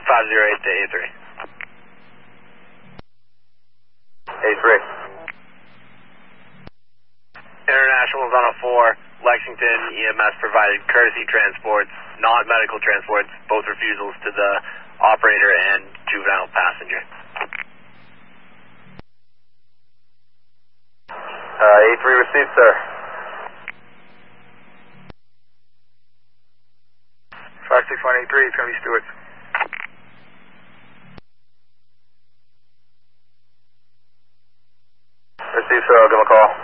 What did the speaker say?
508 to A3. A3. International is on a 4. Lexington EMS provided courtesy transports, not medical transports, both refusals to the operator and juvenile passenger. A3 received, sir. 56183, it's going to be Stewart. Received, sir. I'll give him a call.